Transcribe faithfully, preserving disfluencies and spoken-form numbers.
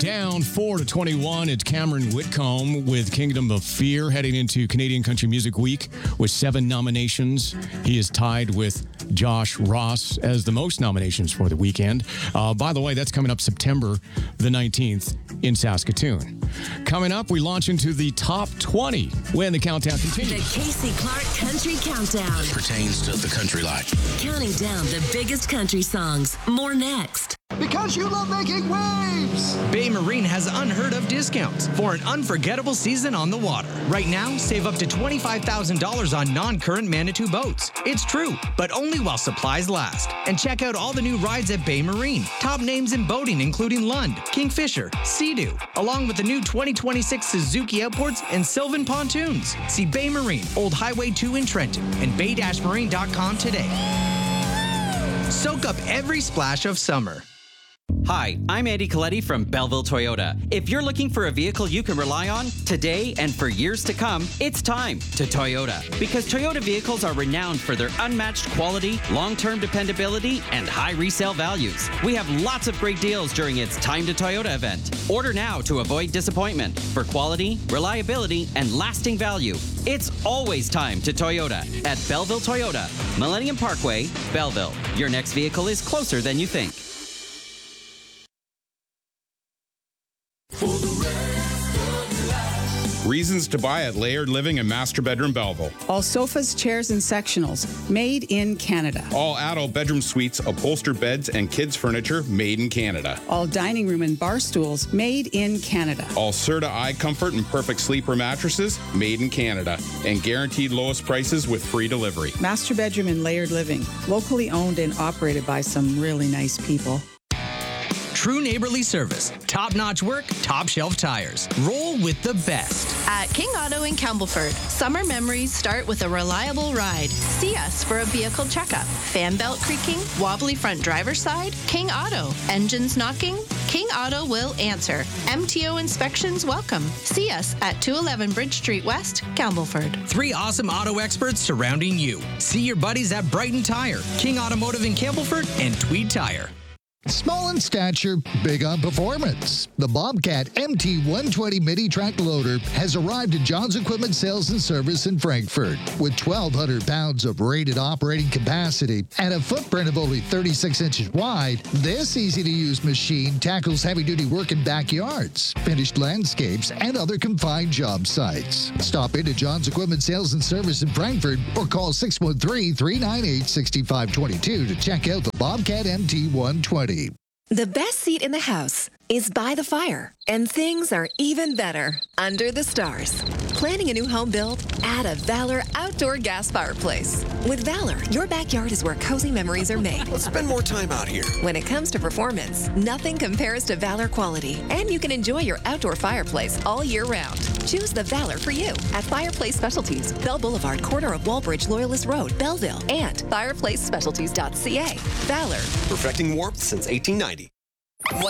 Down four to twenty-one. It's Cameron Whitcomb with Kingdom of Fear heading into Canadian Country Music Week with seven nominations. He is tied with Josh Ross as the most nominations for the weekend. Uh, by the way, that's coming up September the nineteenth in Saskatoon. Coming up, we launch into the top twenty when the countdown continues. The Casey Clark Country Countdown. Pertains to the country life. Counting down the biggest country songs. More next. Because you love making waves! Bay Marine has unheard of discounts for an unforgettable season on the water. Right now, save up to twenty-five thousand dollars on non-current Manitou boats. It's true, but only while supplies last. And check out all the new rides at Bay Marine. Top names in boating including Lund, Kingfisher, Sea-Doo, along with the new twenty twenty-six Suzuki Outboards and Sylvan Pontoons. See Bay Marine, Old Highway two in Trenton, and bay dash marine dot com today. Soak up every splash of summer. Hi, I'm Andy Coletti from Belleville Toyota. If you're looking for a vehicle you can rely on today and for years to come, it's time to Toyota. Because Toyota vehicles are renowned for their unmatched quality, long-term dependability, and high resale values. We have lots of great deals during its Time to Toyota event. Order now to avoid disappointment. For quality, reliability, and lasting value, it's always time to Toyota at Belleville Toyota, Millennium Parkway, Belleville. Your next vehicle is closer than you think. Reasons to buy at Layered Living and Master Bedroom Belleville. All sofas, chairs, and sectionals made in Canada. All adult bedroom suites, upholstered beds, and kids' furniture made in Canada. All dining room and bar stools made in Canada. All Serta Eye Comfort and Perfect Sleeper mattresses made in Canada. And guaranteed lowest prices with free delivery. Master Bedroom and Layered Living. Locally owned and operated by some really nice people. True neighborly service, top-notch work, top-shelf tires. Roll with the best. At King Auto in Campbellford, summer memories start with a reliable ride. See us for a vehicle checkup. Fan belt creaking, wobbly front driver's side, King Auto. Engines knocking, King Auto will answer. M T O inspections welcome. See us at two eleven Bridge Street West, Campbellford. Three awesome auto experts surrounding you. See your buddies at Brighton Tire, King Automotive in Campbellford, and Tweed Tire. Small in stature, big on performance. The Bobcat M T one twenty Mini Track Loader has arrived at John's Equipment Sales and Service in Frankfurt. With twelve hundred pounds of rated operating capacity and a footprint of only thirty-six inches wide, this easy-to-use machine tackles heavy-duty work in backyards, finished landscapes, and other confined job sites. Stop into John's Equipment Sales and Service in Frankfurt or call six one three, three nine eight, six five two two to check out the Bobcat M T one twenty. The best seat in the house is by the fire, and things are even better under the stars. Planning a new home build? Add a Valor outdoor gas fireplace. With Valor, your backyard is where cozy memories are made. Let's spend more time out here. When it comes to performance, nothing compares to Valor quality, and you can enjoy your outdoor fireplace all year round. Choose the Valor for you at Fireplace Specialties, Bell Boulevard, corner of Walbridge, Loyalist Road, Belleville, and fireplace specialties dot c a. Valor. Perfecting warmth since eighteen ninety. What